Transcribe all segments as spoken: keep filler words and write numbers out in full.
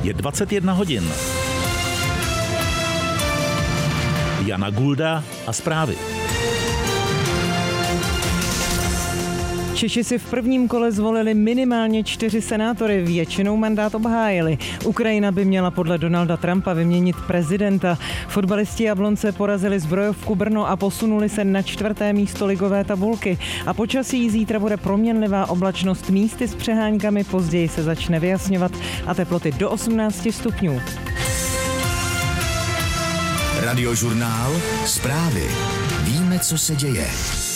Je dvacet jedna hodin. Jana Gulda a zprávy. Češi si v prvním kole zvolili minimálně čtyři senátory, většinou mandát obhájili. Ukrajina by měla podle Donalda Trumpa vyměnit prezidenta. Fotbalisti Jablonce porazili Zbrojovku Brno a posunuli se na čtvrté místo ligové tabulky. A počasí zítra bude proměnlivá oblačnost, místy s přeháňkami, později se začne vyjasňovat a teploty do osmnáct stupňů. Radiožurnál, zprávy. Víme, co se děje.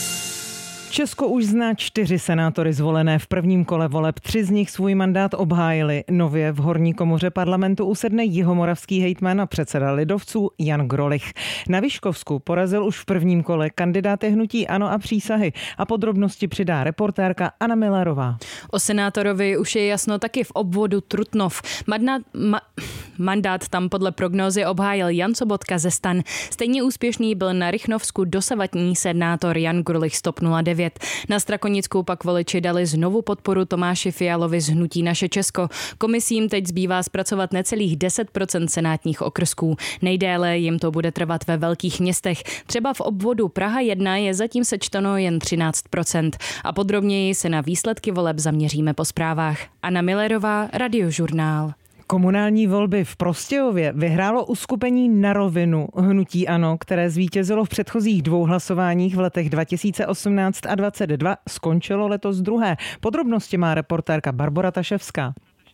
Česko už zná čtyři senátory zvolené v prvním kole voleb. Tři z nich svůj mandát obhájili. Nově v horní komoře parlamentu usedne jihomoravský hejtman a předseda lidovců Jan Grolich. Na Vyškovsku porazil už v prvním kole kandidáty hnutí ANO a Přísahy. A podrobnosti přidá reportérka Anna Millerová. O senátorovi už je jasno taky v obvodu Trutnov. Mandát, ma, mandát tam podle prognózy obhájil Jan Sobotka ze STAN. Stejně úspěšný byl na Rychnovsku dosavadní senátor Jan Grolich z TOP nula devět. Na Strakonickou pak voliči dali znovu podporu Tomáši Fialovi z hnutí Naše Česko. Komisím teď zbývá zpracovat necelých deset procent senátních okrsků. Nejdéle jim to bude trvat ve velkých městech. Třeba v obvodu Praha jedna je zatím sečteno jen třináct procent. A podrobněji se na výsledky voleb zaměříme po zprávách. Anna Millerová, Radiožurnál. Komunální volby v Prostějově vyhrálo uskupení Na rovinu hnutí ANO, které zvítězilo v předchozích dvou hlasováních v letech dva tisíce osmnáct a dvacet dva, skončilo letos druhé. Podrobnosti má reportérka Barbora Taševská.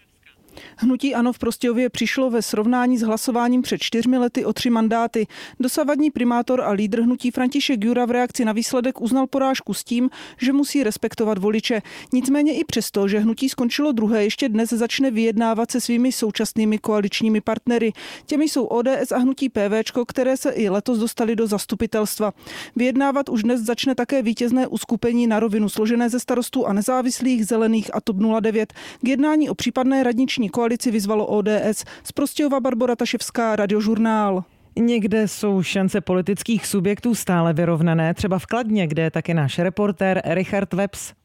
Hnutí ANO v Prostějově přišlo ve srovnání s hlasováním před čtyřmi lety o tři mandáty. Dosavadní primátor a lídr hnutí František Jura v reakci na výsledek uznal porážku s tím, že musí respektovat voliče. Nicméně i přesto, že hnutí skončilo druhé, ještě dnes začne vyjednávat se svými současnými koaličními partnery. Těmi jsou O D S a hnutí PVčko, které se i letos dostali do zastupitelstva. Vyjednávat už dnes začne také vítězné uskupení Na rovinu, složené ze starostů a nezávislých, Zelených a TOP nula devět. K jednání o případné radniční koalici vyzvalo O D S. Z Prostějova Barbora Taševská, Radiožurnál. Někde jsou šance politických subjektů stále vyrovnané, třeba v Kladně, kde je taky náš reportér Richard Webs.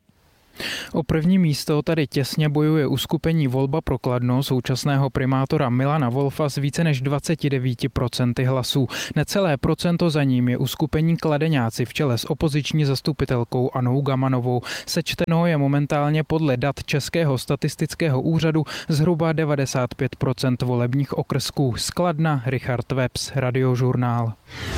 O první místo tady těsně bojuje uskupení Volba pro Kladno současného primátora Milana Wolfa s více než dvacet devět procent hlasů. Necelé procento za ním je uskupení Kladeňáci v čele s opoziční zastupitelkou Anou Gamanovou. Sečteno je momentálně podle dat Českého statistického úřadu zhruba devadesát pět procent volebních okrsků. Z Kladna Richard Webs, Radiožurnál.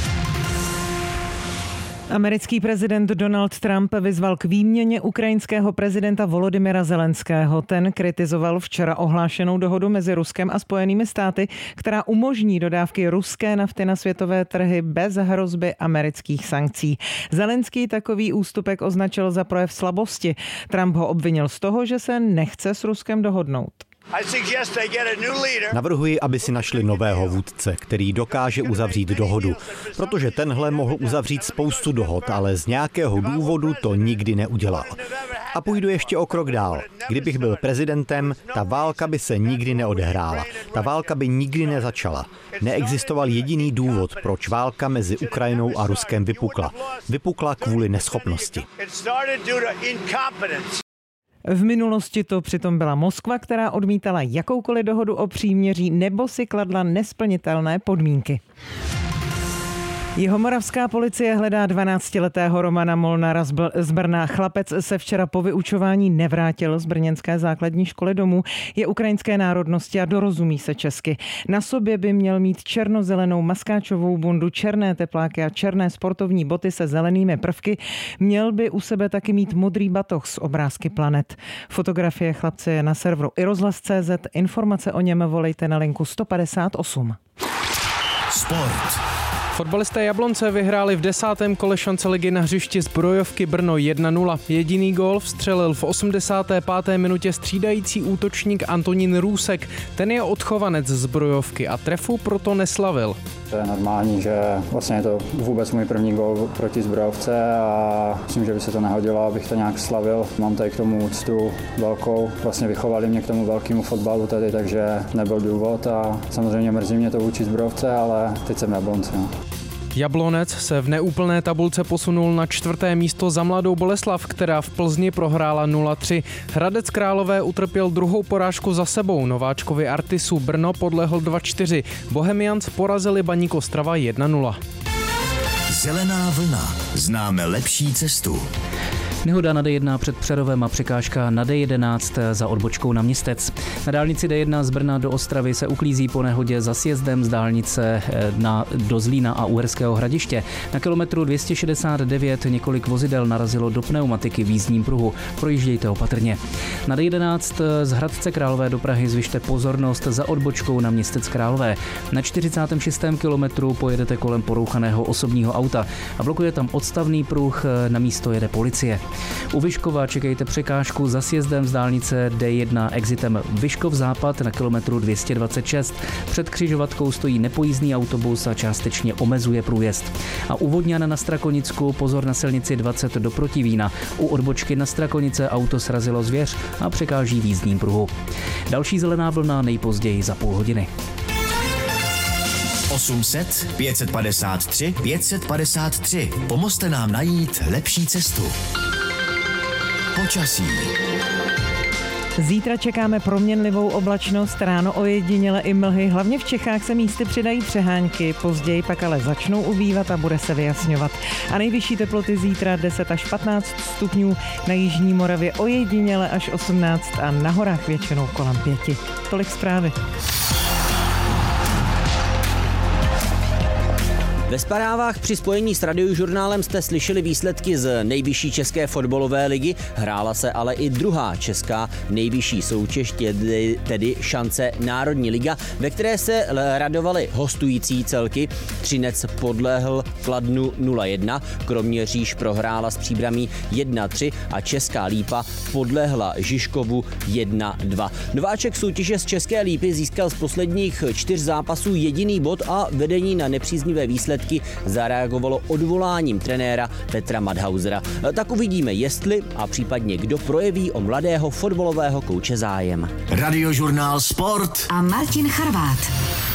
Americký prezident Donald Trump vyzval k výměně ukrajinského prezidenta Volodymyra Zelenského. Ten kritizoval včera ohlášenou dohodu mezi Ruskem a Spojenými státy, která umožní dodávky ruské nafty na světové trhy bez hrozby amerických sankcí. Zelenský takový ústupek označil za projev slabosti. Trump ho obvinil z toho, že se nechce s Ruskem dohodnout. Navrhuji, aby si našli nového vůdce, který dokáže uzavřít dohodu, protože tenhle mohl uzavřít spoustu dohod, ale z nějakého důvodu to nikdy neudělal. A půjdu ještě o krok dál. Kdybych byl prezidentem, ta válka by se nikdy neodehrála. Ta válka by nikdy nezačala. Neexistoval jediný důvod, proč válka mezi Ukrajinou a Ruskem vypukla. Vypukla kvůli neschopnosti. V minulosti to přitom byla Moskva, která odmítala jakoukoliv dohodu o příměří nebo si kladla nesplnitelné podmínky. Jihomoravská policie hledá dvanáctiletého Romana Molnara z Brna. Chlapec se včera po vyučování nevrátil z brněnské základní školy domů. Je ukrajinské národnosti a dorozumí se česky. Na sobě by měl mít černozelenou maskáčovou bundu, černé tepláky a černé sportovní boty se zelenými prvky. Měl by u sebe taky mít modrý batoh s obrázky planet. Fotografie chlapce je na serveru irozhlas tečka cé zet. Informace o něm volejte na linku sto padesát osm. Sport. Fotbalisté Jablonce vyhráli v desátém kole šance ligy na hřišti Zbrojovky Brno jedna nula. Jediný gól vstřelil v osmdesáté páté minutě střídající útočník Antonín Růsek. Ten je odchovanec Zbrojovky a trefu proto neslavil. To je normální, že vlastně je to vůbec můj první gól proti Zbrojovce a myslím, že by se to nehodilo, abych to nějak slavil. Mám tady k tomu úctu velkou, vlastně vychovali mě k tomu velkému fotbalu tady, takže nebyl důvod a samozřejmě mrzí mě to vůči Zbrojovce, ale teď jsem Jablonci. No. Jablonec se v neúplné tabulce posunul na čtvrté místo za Mladou Boleslav, která v Plzni prohrála nula tři. Hradec Králové utrpěl druhou porážku za sebou. Nováčkovi Artisu Brno podlehl dva čtyři. Bohemians porazili Baník Ostrava jedna nula. Zelená vlna. Známe lepší cestu. Nehoda na D jedna před Přerovem a překážka na D jedenáct za odbočkou na Městec. Na dálnici D jedna z Brna do Ostravy se uklízí po nehodě za sjezdem z dálnice na, do Zlína a Uherského Hradiště. Na kilometru dvě stě šedesát devět několik vozidel narazilo do pneumatiky v jízdním pruhu. Projíždějte opatrně. Na D jedenáct z Hradce Králové do Prahy zvyšte pozornost za odbočkou na Městec Králové. Na čtyřicátém šestém kilometru pojedete kolem porouchaného osobního auta a blokuje tam odstavný pruh, na místo jede policie. U Vyškova čekejte překážku za sjezdem z dálnice D jedna exitem Vyškov západ na kilometru dvě stě dvacet šest. Před křižovatkou stojí nepojízdný autobus a částečně omezuje průjezd. A u Vodňan na Strakonicku pozor na silnici dvacet do Protivína. U odbočky na Strakonice auto srazilo zvěř a překáží v jízdním pruhu. Další zelená vlna nejpozději za půl hodiny. osm set, pět set padesát tři, pět set padesát tři. Pomozte nám najít lepší cestu. Počasí. Zítra čekáme proměnlivou oblačnost, ráno ojediněle i mlhy, hlavně v Čechách se místy přidají přehánky, později pak ale začnou ubývat a bude se vyjasňovat. A nejvyšší teploty zítra deset až patnáct stupňů, na jižní Moravě ojediněle až osmnáct a na horách většinou kolem pěti. Tolik zprávy. Ve zprávách při spojení s Radiožurnálem jste slyšeli výsledky z nejvyšší české fotbalové ligy, hrála se ale i druhá česká nejvyšší soutěž, tedy šance Národní liga, ve které se radovaly hostující celky. Třinec podlehl Kladnu nula jedna, Kroměříž prohrála s Příbramí jedna tři a Česká Lípa podlehla Žižkovu jedna dva. Nováček soutěže z České Lípy získal z posledních čtyř zápasů jediný bod a vedení na nepříznivé výsledky zareagovalo odvoláním trenéra Petra Madhausera. Tak uvidíme, jestli a případně kdo projeví o mladého fotbalového kouče zájem. Radiožurnál Sport a Martin Charvát.